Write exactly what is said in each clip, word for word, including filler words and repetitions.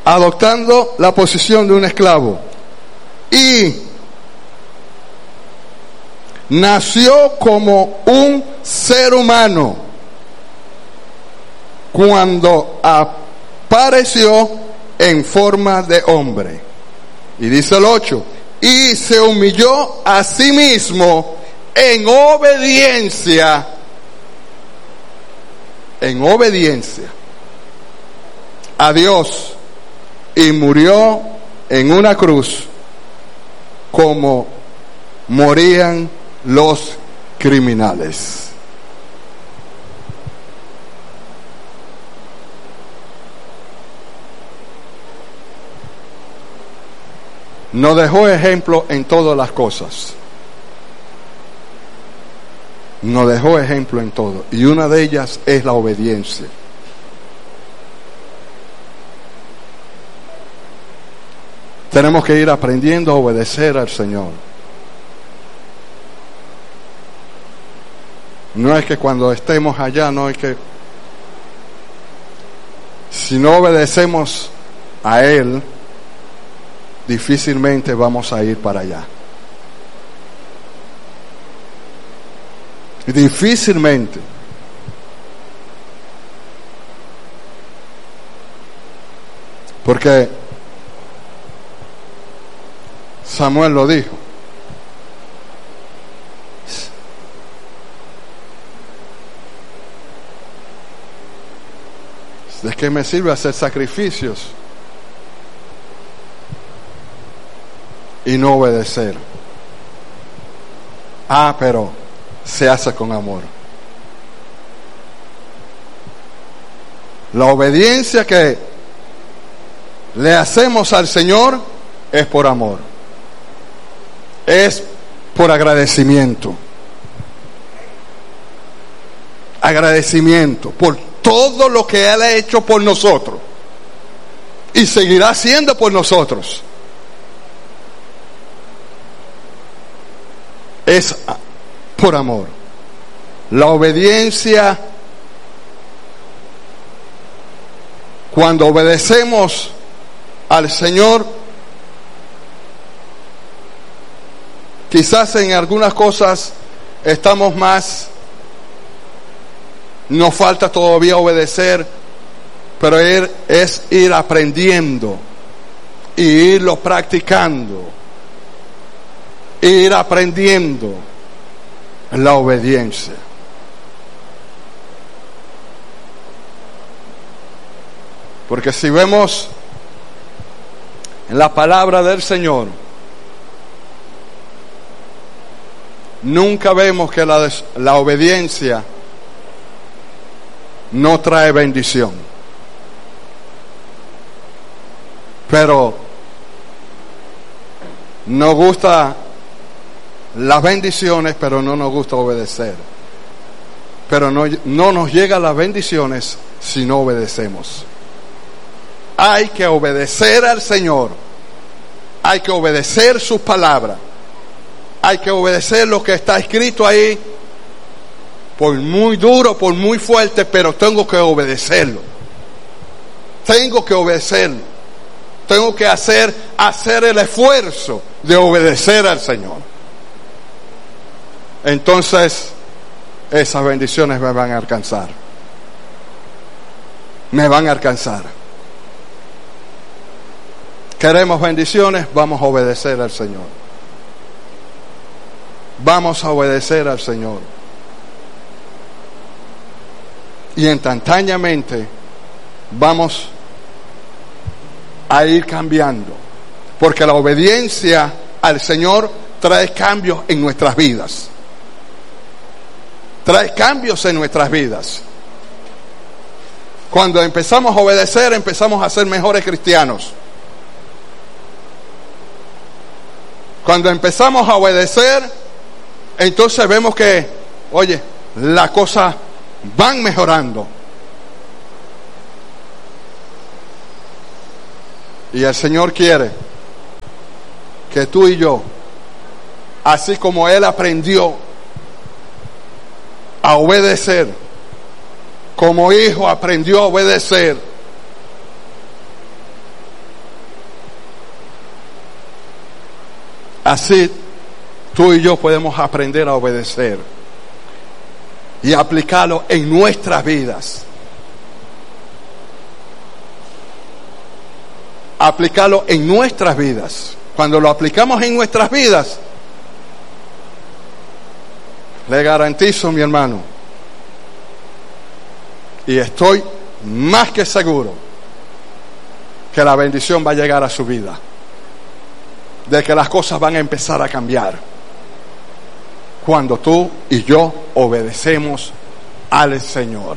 adoptando la posición de un esclavo. Y nació como un ser humano cuando apareció en forma de hombre. Y dice el ocho, y se humilló a sí mismo en obediencia, en obediencia a Dios, y murió en una cruz como morían los criminales. Nos dejó ejemplo en todas las cosas. Nos dejó ejemplo en todo. Y una de ellas es la obediencia. Tenemos que ir aprendiendo a obedecer al Señor. No es que cuando estemos allá, no es que si no obedecemos a Él, difícilmente vamos a ir para allá. Difícilmente. Porque Samuel lo dijo. ¿De qué me sirve hacer sacrificios y no obedecer? Ah, pero se hace con amor. La obediencia que le hacemos al Señor es por amor, es por agradecimiento, agradecimiento por todo lo que Él ha hecho por nosotros y seguirá haciendo por nosotros. Es por amor. La obediencia, cuando obedecemos al Señor, quizás en algunas cosas estamos más, nos falta todavía obedecer, pero es ir aprendiendo y irlo practicando, ir aprendiendo la obediencia. Porque si vemos en la palabra del Señor, nunca vemos que la, la obediencia no trae bendición. Pero nos gusta las bendiciones, pero no nos gusta obedecer. Pero no, no nos llegan las bendiciones si no obedecemos. Hay que obedecer al Señor. Hay que obedecer sus palabras. Hay que obedecer lo que está escrito ahí. Por muy duro, por muy fuerte, pero tengo que obedecerlo. Tengo que obedecerlo. Tengo que hacer, hacer el esfuerzo de obedecer al Señor. Entonces, esas bendiciones me van a alcanzar. Me van a alcanzar. ¿Queremos bendiciones? Vamos a obedecer al Señor. Vamos a obedecer al Señor. Y instantáneamente vamos a ir cambiando. Porque la obediencia al Señor trae cambios en nuestras vidas. Trae cambios en nuestras vidas. Cuando empezamos a obedecer, empezamos a ser mejores cristianos. Cuando empezamos a obedecer, entonces vemos que, oye, las cosas van mejorando. Y el Señor quiere que tú y yo, así como Él aprendió a obedecer, como hijo aprendió a obedecer, Así tú y yo podemos aprender a obedecer y aplicarlo en nuestras vidas. Aplicarlo en nuestras vidas. Cuando lo aplicamos en nuestras vidas, le garantizo, mi hermano, y estoy más que seguro que la bendición va a llegar a su vida, de que las cosas van a empezar a cambiar cuando tú y yo obedecemos al Señor.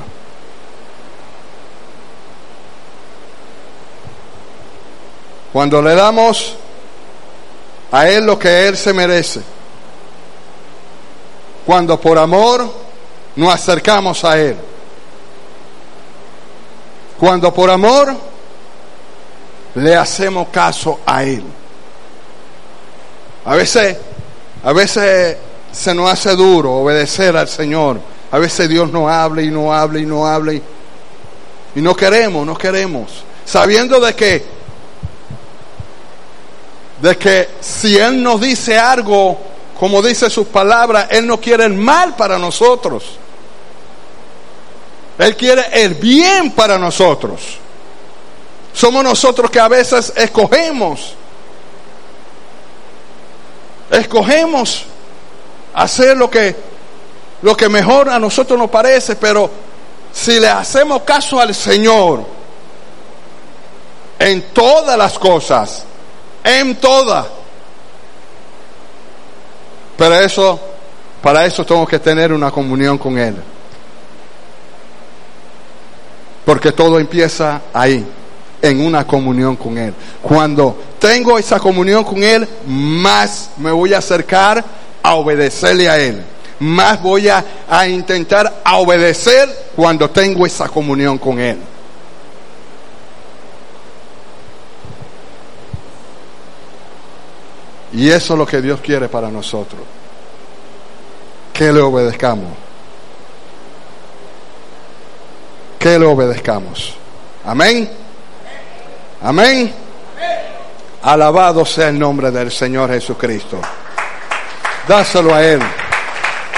Cuando le damos a Él lo que Él se merece, cuando por amor nos acercamos a Él, cuando por amor le hacemos caso a Él. A veces, a veces se nos hace duro obedecer al Señor. A veces Dios nos habla y no habla y no habla y, y no queremos, no queremos, sabiendo de que de que si Él nos dice algo, como dice sus palabras, Él no quiere el mal para nosotros. Él quiere el bien para nosotros. Somos nosotros que a veces escogemos, escogemos hacer lo que, lo que mejor a nosotros nos parece, pero si le hacemos caso al Señor en todas las cosas, en todas, pero eso, para eso tengo que tener una comunión con Él, porque todo empieza ahí, en una comunión con Él. Cuando tengo esa comunión con Él, más me voy a acercar a obedecerle a Él, más voy a, a intentar a obedecer cuando tengo esa comunión con Él. Y eso es lo que Dios quiere para nosotros, que le obedezcamos, que le obedezcamos. Amén. Amén. Alabado sea el nombre del Señor Jesucristo. Dáselo a Él.